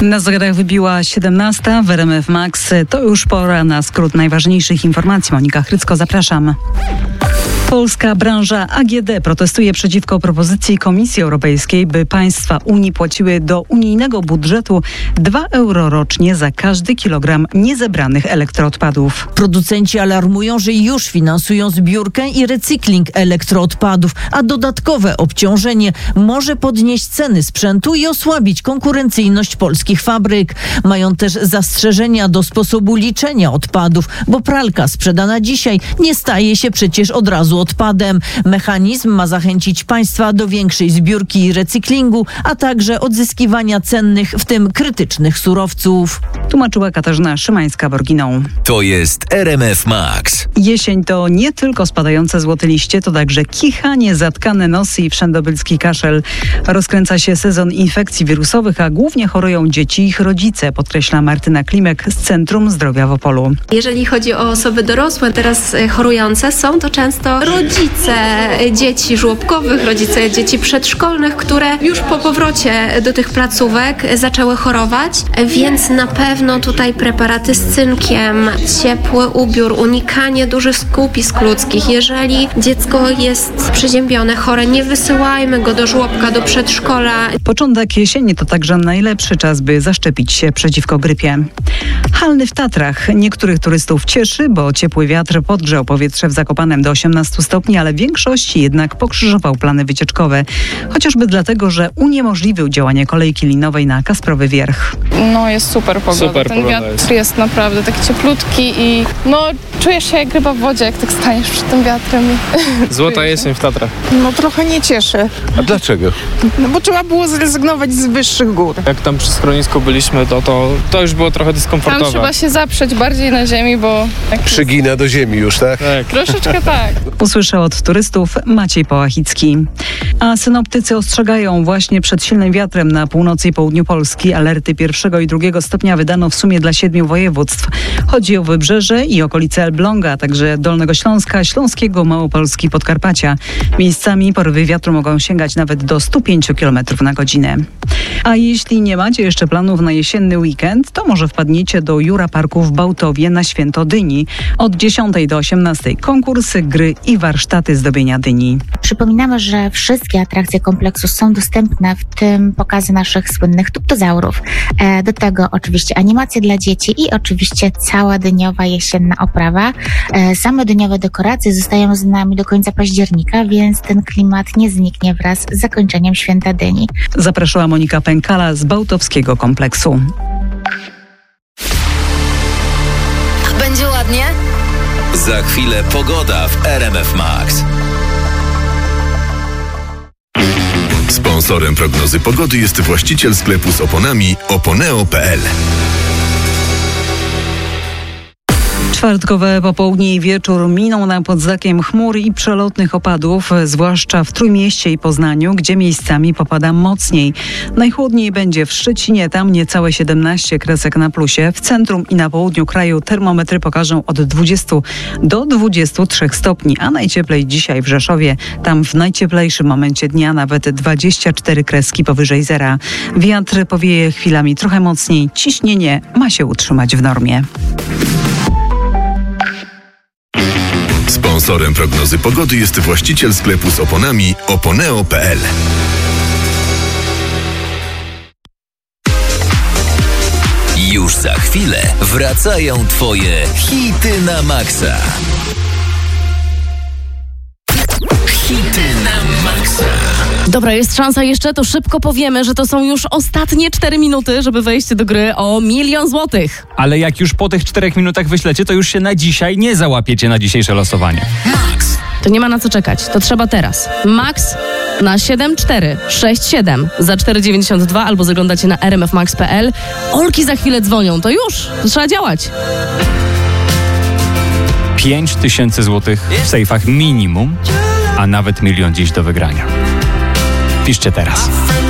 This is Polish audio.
Na zegarach wybiła 17 w RMF Max. To już pora na skrót najważniejszych informacji. Monika Chrycko, zapraszam. Polska branża AGD protestuje przeciwko propozycji Komisji Europejskiej, by państwa Unii płaciły do unijnego budżetu 2 euro rocznie za każdy kilogram niezebranych elektroodpadów. Producenci alarmują, że już finansują zbiórkę i recykling elektroodpadów, a dodatkowe obciążenie może podnieść ceny sprzętu i osłabić konkurencyjność polskich fabryk. Mają też zastrzeżenia do sposobu liczenia odpadów, bo pralka sprzedana dzisiaj nie staje się przecież od razu odpadem. Mechanizm ma zachęcić państwa do większej zbiórki i recyklingu, a także odzyskiwania cennych, w tym krytycznych surowców. Tłumaczyła Katarzyna Szymańska-Borginą. To jest RMF Max. Jesień to nie tylko spadające złote liście, to także kichanie, zatkane nosy i wszędobylski kaszel. Rozkręca się sezon infekcji wirusowych, a głównie chorują dzieci i ich rodzice, podkreśla Martyna Klimek z Centrum Zdrowia w Opolu. Jeżeli chodzi o osoby dorosłe, teraz chorujące, są to często rodzice dzieci żłobkowych, rodzice dzieci przedszkolnych, które już po powrocie do tych placówek zaczęły chorować, więc na pewno tutaj preparaty z cynkiem, ciepły ubiór, unikanie dużych skupisk ludzkich. Jeżeli dziecko jest przeziębione, chore, nie wysyłajmy go do żłobka, do przedszkola. Początek jesieni to także najlepszy czas, by zaszczepić się przeciwko grypie. Halny w Tatrach. Niektórych turystów cieszy, bo ciepły wiatr podgrzał powietrze w Zakopanem do 18 stopni, ale większości jednak pokrzyżował plany wycieczkowe. Chociażby dlatego, że uniemożliwił działanie kolejki linowej na Kasprowy Wierch. No jest super pogoda. Ten wiatr jest naprawdę taki cieplutki i czujesz się jak ryba w wodzie, jak tak stajesz przed tym wiatrem. Złota jesień w Tatrach. No trochę nie cieszy. A dlaczego? No bo trzeba było zrezygnować z wyższych gór. Jak tam przy schronisku byliśmy, to już było trochę dyskomfortowe. Tam trzeba się zaprzeć bardziej na ziemi, bo... Przygina do ziemi już, tak? Tak. Troszeczkę tak. Usłyszał od turystów Maciej Połachicki. A synoptycy ostrzegają właśnie przed silnym wiatrem na północy i południu Polski. Alerty 1. i 2. stopnia wydano w sumie dla 7 województw. Chodzi o Wybrzeże i okolice Elbląga, a także Dolnego Śląska, Śląskiego, Małopolski, Podkarpacia. Miejscami porywy wiatru mogą sięgać nawet do 105 km na godzinę. A jeśli nie macie jeszcze planów na jesienny weekend, to może wpadniecie do Jura Parku w Bałtowie na Święto Dyni. Od 10 do 18 konkursy, gry i warsztaty zdobienia dyni. Przypominamy, że wszystkie atrakcje kompleksu są dostępne, w tym pokazy naszych słynnych tuptozaurów. Do tego oczywiście animacje dla dzieci i oczywiście cała dyniowa jesienna oprawa. Same dyniowe dekoracje zostają z nami do końca października, więc ten klimat nie zniknie wraz z zakończeniem Święta Dyni. Zapraszała Monika Pękala z Bałtowskiego kompleksu. Będzie ładnie? Za chwilę pogoda w RMF Max. Sponsorem prognozy pogody jest właściciel sklepu z oponami Oponeo.pl. Czwartkowe popołudnie i wieczór miną nam pod znakiem chmur i przelotnych opadów, zwłaszcza w Trójmieście i Poznaniu, gdzie miejscami popada mocniej. Najchłodniej będzie w Szczecinie, tam niecałe 17 kresek na plusie. W centrum i na południu kraju termometry pokażą od 20 do 23 stopni, a najcieplej dzisiaj w Rzeszowie. Tam w najcieplejszym momencie dnia nawet 24 kreski powyżej zera. Wiatr powieje chwilami trochę mocniej, ciśnienie ma się utrzymać w normie. Sponsorem prognozy pogody jest właściciel sklepu z oponami Oponeo.pl. Już za chwilę wracają Twoje hity na maksa. Hity na maksa. Dobra, jest szansa jeszcze, to szybko powiemy, że to są już ostatnie 4 minuty, żeby wejść do gry o 1 000 000 złotych. Ale jak już po tych 4 minutach wyślecie, to już się na dzisiaj nie załapiecie na dzisiejsze losowanie. Max. To nie ma na co czekać, to trzeba teraz. Max na 7467 za 4,92 albo zaglądacie na rmfmax.pl. Olki za chwilę dzwonią, to już, to trzeba działać. 5 000 złotych w sejfach minimum, a nawet 1 000 000 dziś do wygrania. Piszcie teraz.